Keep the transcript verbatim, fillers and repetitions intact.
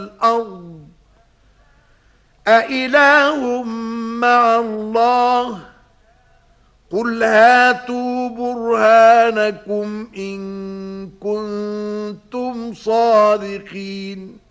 الأرض أإله مع الله قل هاتوا برهانكم إن كنتم صادقين.